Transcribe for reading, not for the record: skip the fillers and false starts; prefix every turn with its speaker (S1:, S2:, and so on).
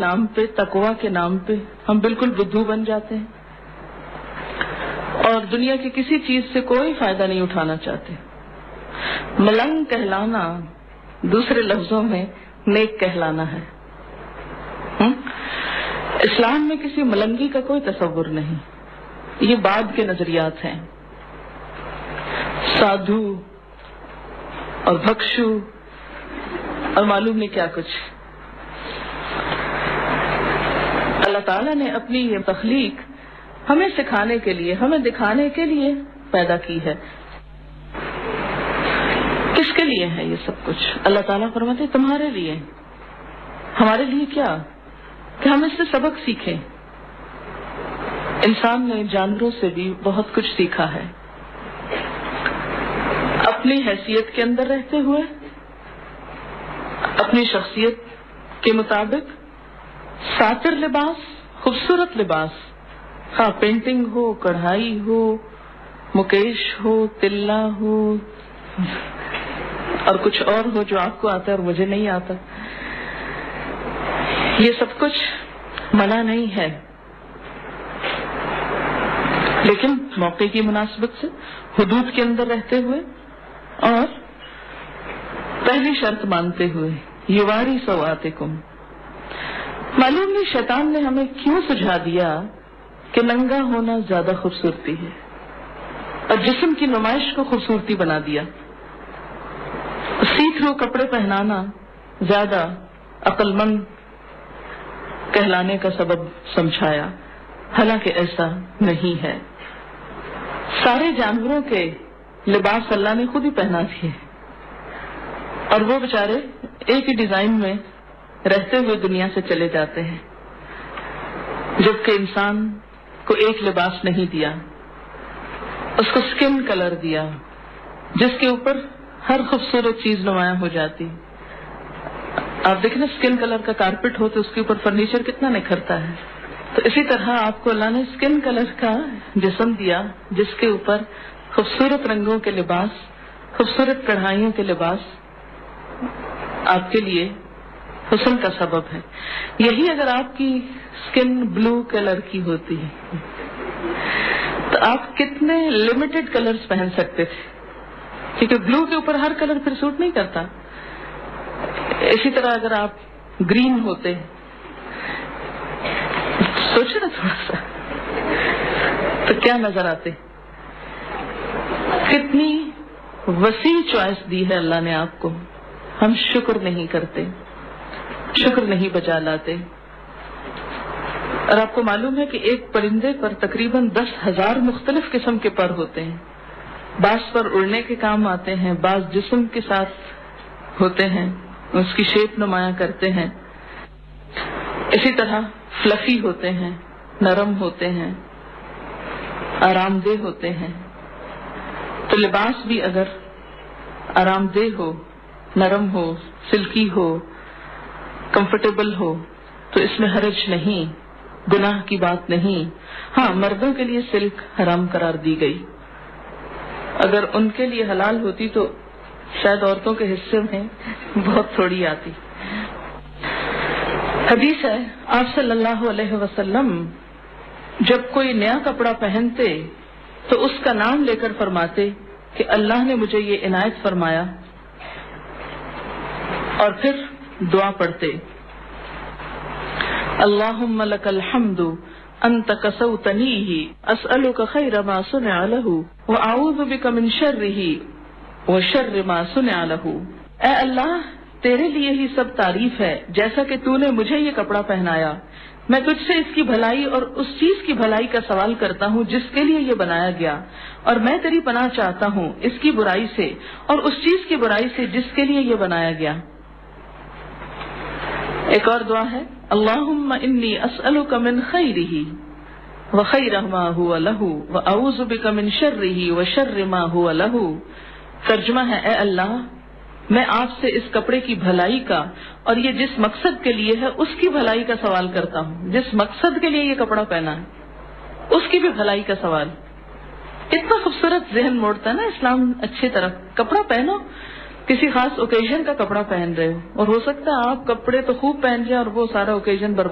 S1: نام پہ، تقویٰ کے نام پہ ہم بالکل بدھو بن جاتے ہیں اور دنیا کی کسی چیز سے کوئی فائدہ نہیں اٹھانا چاہتے. ملنگ کہلانا دوسرے لفظوں میں نیک کہلانا ہے. اسلام میں کسی ملنگی کا کوئی تصور نہیں، یہ بعد کے نظریات ہیں. سادھو اور بھکشو اور معلوم نہیں کیا کچھ. اللہ تعالیٰ نے اپنی یہ تخلیق ہمیں سکھانے کے لیے، ہمیں دکھانے کے لیے پیدا کی ہے. کس کے لیے ہے یہ سب کچھ؟ اللہ تعالیٰ فرماتے ہیں تمہارے لیے. ہمارے لیے کیا؟ کہ ہم اس سے سبق سیکھیں. انسان نے جانوروں سے بھی بہت کچھ سیکھا ہے. اپنی حیثیت کے اندر رہتے ہوئے، اپنی شخصیت کے مطابق ساتر لباس، خوبصورت لباس، خواہ پینٹنگ ہو، کڑھائی ہو، مکیش ہو، تلا ہو اور کچھ اور ہو جو آپ کو آتا ہے اور مجھے نہیں آتا، یہ سب کچھ منع نہیں ہے. لیکن موقع کی مناسبت سے حدود کے اندر رہتے ہوئے اور پہلی شرط مانتے ہوئے، یواری سواتکم. معلوم نہیں شیطان نے ہمیں کیوں سجھا دیا کہ ننگا ہونا زیادہ خوبصورتی ہے اور جسم کی نمائش کو خوبصورتی بنا دیا. سیکھ رو کپڑے پہنانا زیادہ عقل مند کہلانے کا سبب سمجھایا، حالانکہ ایسا نہیں ہے. سارے جانوروں کے لباس اللہ نے خود ہی پہنا دیے اور وہ بیچارے ایک ہی ڈیزائن میں رہتے ہوئے دنیا سے چلے جاتے ہیں، جبکہ انسان کو ایک لباس نہیں دیا، اس کو سکن کلر دیا جس کے اوپر ہر خوبصورت چیز نمایاں ہو جاتی. آپ دیکھیں نا، سکن کلر کا کارپیٹ ہو تو اس کے اوپر فرنیچر کتنا نکھرتا ہے. تو اسی طرح آپ کو اللہ نے سکن کلر کا جسم دیا جس کے اوپر خوبصورت رنگوں کے لباس، خوبصورت کڑھائیوں کے لباس آپ کے لیے حسن کا سبب ہے. یہی اگر آپ کی سکن بلو کلر کی ہوتی ہے تو آپ کتنے لمیٹڈ کلرز پہن سکتے تھے، کیونکہ بلو کے اوپر ہر کلر پھر سوٹ نہیں کرتا. اسی طرح اگر آپ گرین ہوتے، سوچے نا تھوڑا سا، تو کیا نظر آتے. کتنی وسیع چوائس دی ہے اللہ نے آپ کو. ہم شکر نہیں کرتے، شکر نہیں بجا لاتے. اور آپ کو معلوم ہے کہ ایک پرندے پر تقریباً 10,000 مختلف قسم کے پر ہوتے ہیں. بعض پر اڑنے کے کام آتے ہیں، بعض جسم کے ساتھ ہوتے ہیں، اس کی شیپ نمایاں کرتے ہیں. اسی طرح فلفی ہوتے ہیں، نرم ہوتے ہیں، آرام دہ ہوتے ہیں. تو لباس بھی اگر آرام دہ ہو، نرم ہو، سلکی ہو، کمفرٹیبل ہو تو اس میں حرج نہیں، گناہ کی بات نہیں. ہاں، مردوں کے لیے سلک حرام قرار دی گئی. اگر ان کے لیے حلال ہوتی تو شاید عورتوں کے حصے میں بہت تھوڑی آتی. حدیث ہے آپ صلی اللہ علیہ وسلم جب کوئی نیا کپڑا پہنتے تو اس کا نام لے کر فرماتے کہ اللہ نے مجھے یہ عنایت فرمایا، اور پھر دعا پڑھتے، اللہم لک الحمد انت کسوتنیہ اسألک خیر ما صنع لہ واعوذ بک من شرہ وشر ما صنع لہ. اے اللہ، تیرے لیے ہی سب تعریف ہے، جیسا کہ تو نے مجھے یہ کپڑا پہنایا، میں تجھ سے اس کی بھلائی اور اس چیز کی بھلائی کا سوال کرتا ہوں جس کے لیے یہ بنایا گیا، اور میں تیری پناہ چاہتا ہوں اس کی برائی سے اور اس چیز کی برائی سے جس کے لیے یہ بنایا گیا. ایک اور دعا ہے، اللہم انی اسألک من خیرہ وخیر ما ہوا لہ واعوذ بک من شرہ وشر ما ہوا لہ. ترجمہ ہے، اے اللہ، میں آپ سے اس کپڑے کی بھلائی کا اور یہ جس مقصد کے لیے ہے اس کی بھلائی کا سوال کرتا ہوں. جس مقصد کے لیے یہ کپڑا پہنا ہے اس کی بھی بھلائی کا سوال. اتنا خوبصورت ذہن موڑتا ہے نا اسلام. اچھی طرح کپڑا پہنو، کسی خاص اوکیزن کا کپڑا پہن رہے ہو، اور ہو سکتا ہے آپ کپڑے تو خوب پہن جائیں اور وہ سارا اوکیزن برباد